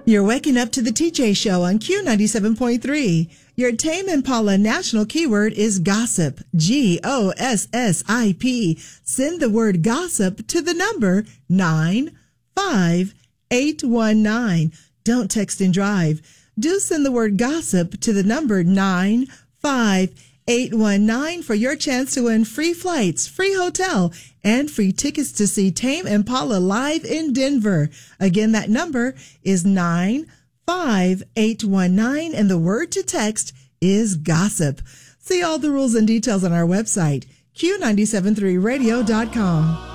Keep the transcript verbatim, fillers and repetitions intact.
You're waking up to the T J Show on Q ninety-seven point three. Your Tame Impala national keyword is gossip. G O S S I P. Send the word gossip to the number nine five eight one nine. Don't text and drive. Do send the word gossip to the number nine five eight one nine for your chance to win free flights, free hotel, and free tickets to see Tame Impala live in Denver. Again, that number is nine five eight one nine, and the word to text is gossip. See all the rules and details on our website, Q nine seven three radio dot com.